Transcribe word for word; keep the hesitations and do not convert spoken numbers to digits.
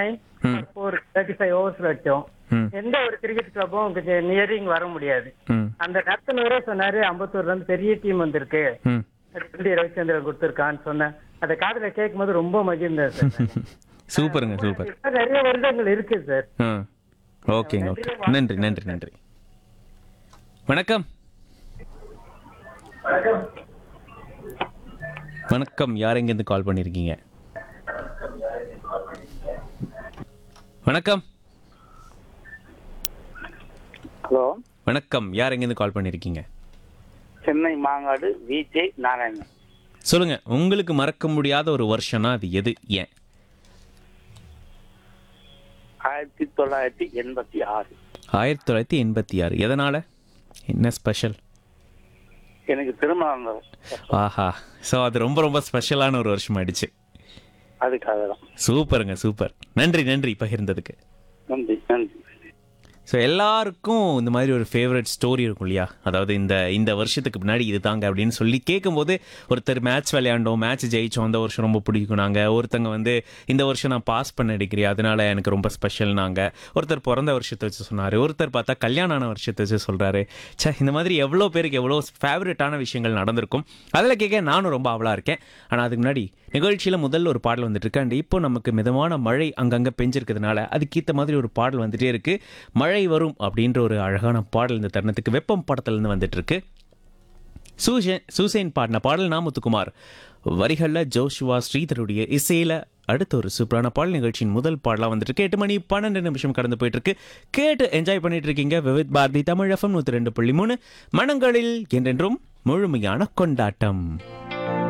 சென்னை ஒரு thirty five overs வச்சோம். ம் எந்த ஒரு கிரிக்கெட் கிளப்பும் கொஞ்சம் நியரிங் வர முடியாது. ம் அந்த நடத்துனரே சொன்னாரு அம்பத்தூர்ல இருந்து பெரிய டீம் வந்திருக்கு, ம் டி ரவிச்சந்திரன் கொடுத்துருக்கான்னு சொன்னேன். அதை காதுல கேட்கும் போது ரொம்ப மகிழ்ந்தேன் சார். சூப்பருங்க சூப்பர். இப்ப நிறைய வருடங்கள் இருக்கு சார். ஆ ஓகேங்க ஓகே. நன்றி நன்றி நன்றி. வணக்கம் வணக்கம். யார் எங்கேருந்து கால் பண்ணியிருக்கீங்க? வணக்கம் ஹலோ, வணக்கம். யார் எங்கேருந்து கால் பண்ணியிருக்கீங்க? சென்னை மாங்காடு விஜே நாராயணன். சொல்லுங்க, உங்களுக்கு மறக்க முடியாத ஒரு வருஷம்னா அது எது, ஏன்? ஆயிரத்தி தொள்ளாயிரத்தி எண்பத்தி ஆறு. ஆயிரத்தி தொள்ளாயிரத்தி எண்பத்தி ஆறு எதனால? என்ன ஸ்பெஷல்? எனக்கு திருமணம் நடந்தது. ஆஹா, ஸோ அது ரொம்ப ரொம்ப ஸ்பெஷலான ஒரு வருஷம் ஆயிடுச்சு. அதுக்காக தான். சூப்பருங்க சூப்பர். நன்றி நன்றி பகிர்ந்ததுக்கு. நன்றி நன்றி. ஸோ எல்லாருக்கும் இந்த மாதிரி ஒரு ஃபேவரட் ஸ்டோரி இருக்கும் இல்லையா? அதாவது இந்த இந்த வருஷத்துக்கு பின்னாடி இது தாங்க அப்படின்னு சொல்லி கேட்கும்போது, ஒருத்தர் மேட்ச் விளையாண்டோம், மேட்ச் ஜெயிச்சோம், அந்த வருஷம் ரொம்ப பிடிக்கும் நாங்கள். ஒருத்தங்க வந்து இந்த வருஷம் நான் பாஸ் பண்ண டிகிரி அதனால எனக்கு ரொம்ப ஸ்பெஷல் நாங்கள். ஒருத்தர் பிறந்த வருஷத்தை வச்சு சொன்னார். ஒருத்தர் பார்த்தா கல்யாணம் ஆன வருஷத்தை வச்சு சொல்கிறாரு. சே, இந்த மாதிரி எவ்வளோ பேருக்கு எவ்வளோ ஃபேவரட்டான விஷயங்கள் நடந்திருக்கும். அதில் கேட்க நானும் ரொம்ப ஆவலாக இருக்கேன். ஆனால் அதுக்கு முன்னாடி நிகழ்ச்சியில் முதல்ல ஒரு பாடல் வந்துட்டு இருக்கு. அண்ட் இப்போ நமக்கு மிதமான மழை அங்கங்கே பெஞ்சிருக்கிறதுனால அதுக்கேற்ற மாதிரி ஒரு பாடல் வந்துட்டே இருக்கு. மழை வரும் அப்படின்ற ஒரு அழகான பாடல் இந்த தருணத்துக்கு வெப்பம் படத்துலேருந்து வந்துட்டு இருக்கு. சூசேன் சூசேன் பாடின பாடல் நாமுத்துக்குமார் வரிகளில் ஜோஷுவா ஸ்ரீதருடைய இசையில் அடுத்த ஒரு சூப்பரான பாடல் நிகழ்ச்சியின் முதல் பாடலாக வந்துட்டு எட்டு மணி பன்னெண்டு நிமிஷம் கடந்து போயிட்டு இருக்கு. கேட்டு என்ஜாய் பண்ணிட்டு இருக்கீங்க விவித் பாரதி தமிழ் எஃப்எம் நூற்றி ரெண்டு புள்ளி மூணு மனங்களில் என்றென்றும் முழுமையான கொண்டாட்டம்.